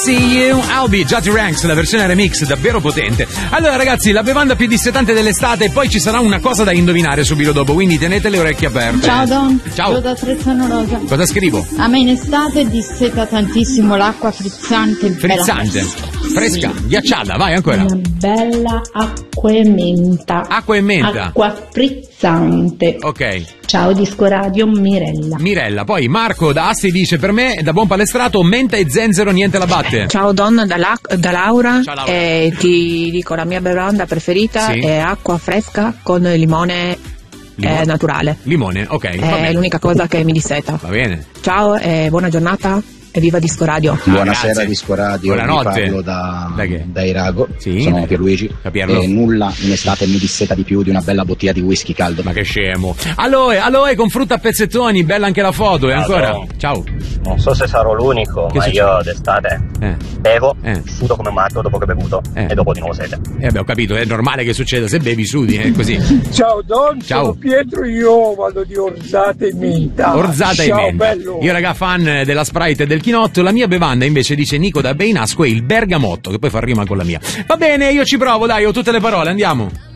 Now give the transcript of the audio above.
See you, I'll be Jazzy Ranks, la versione remix davvero potente. Allora ragazzi, la bevanda più dissetante dell'estate, e poi ci sarà una cosa da indovinare subito dopo, quindi tenete le orecchie aperte. Ciao Don, ciao. Io da Trezzano Rosa. Cosa scrivo? A me in estate disseta tantissimo l'acqua frizzante. Frizzante, fresca, ghiacciata, vai ancora. Una bella acqua e menta. Acqua e menta. Acqua frizzante. Ok. Ciao Disco Radio, Mirella. Mirella, poi Marco da Asti dice: per me da buon palestrato menta e zenzero niente la batte. Ciao Don, da Laura. Ciao, Laura. Ti dico la mia bevanda preferita Sì. è acqua fresca con limone naturale. Limone, ok. Va È bene. l'unica cosa che mi disseta. Va bene. Ciao e buona giornata e viva Disco Radio. Buonasera grazie. Disco Radio, Buonanotte. vi parlo Da che? da Irago, Sì, sono Pierluigi Capierlo. e nulla in estate mi disseta di più di una bella bottiglia di whisky caldo. Ma che scemo. Aloe con frutta a pezzettoni, bella anche la foto. E ancora? Ciao. Ciao. Non so se sarò l'unico, Che ma succede? io d'estate bevo, sudo come un matto dopo che ho bevuto e dopo di nuovo sete. Beh, ho capito, è normale che succeda, se bevi sudi, è così. Ciao Don, Ciao. sono Pietro, io vado di Orzata e Menta. Orzata e Ciao, menta. bello. Io raga fan della Sprite e del chinotto, la mia bevanda invece dice Nico da Beinasco è il bergamotto, che poi fa rima con la mia. Va bene, io ci provo, dai, ho tutte le parole, andiamo.